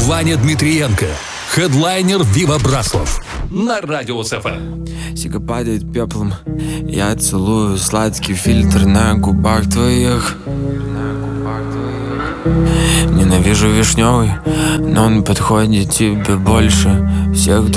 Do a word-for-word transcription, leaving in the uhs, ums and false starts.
Ваня Дмитриенко, хедлайнер Вива Браслов на Радио СФМ. Сига падает пеплом, я целую сладкий фильтр на губах твоих. Ненавижу вишневый, но он подходит тебе больше всех других.